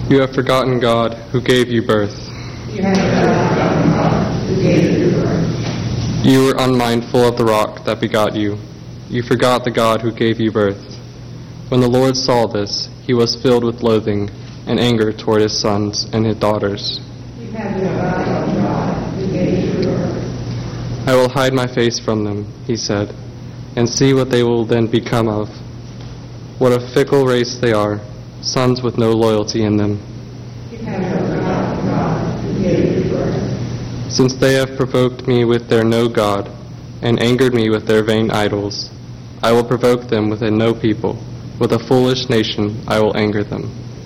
You have forgotten God who gave you birth. You have forgotten God who gave you birth. You were unmindful of the rock that begot you. You forgot the God who gave you birth. When the Lord saw this, he was filled with loathing and anger toward his sons and his daughters. You have forgotten God who gave you birth. I will hide my face from them, he said, and see what they will then become of. What a fickle race they are, sons with no loyalty in them. You have forgotten God who gave you birth. Since they have provoked me with their no God, and angered me with their vain idols, I will provoke them with a no people. With a foolish nation I will anger them.